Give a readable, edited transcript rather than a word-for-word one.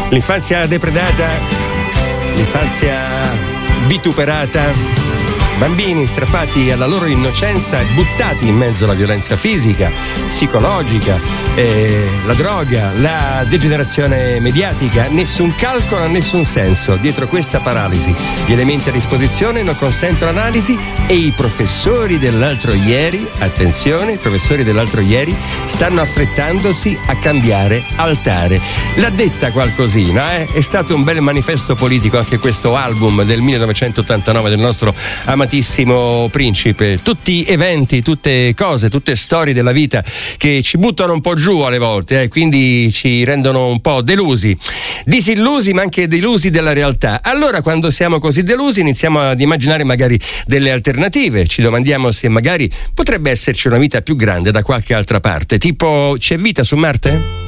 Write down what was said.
L'infanzia depredata, l'infanzia vituperata, bambini strappati alla loro innocenza e buttati in mezzo alla violenza fisica, psicologica, la droga, la degenerazione mediatica. Nessun calcolo, nessun senso. Dietro questa paralisi gli elementi a disposizione non consentono analisi e i professori dell'altro ieri, attenzione, i professori dell'altro ieri stanno affrettandosi a cambiare altare. L'ha detta qualcosina, eh? È stato un bel manifesto politico anche questo album del 1989 del nostro amatissimo Principe. Tutti eventi, tutte cose, tutte storie della vita che ci buttano un po' giù alle volte, quindi ci rendono un po' delusi, disillusi, ma anche delusi della realtà. Allora, quando siamo così delusi, iniziamo ad immaginare magari delle alternative. Ci domandiamo se magari potrebbe esserci una vita più grande da qualche altra parte. Tipo, c'è vita su Marte?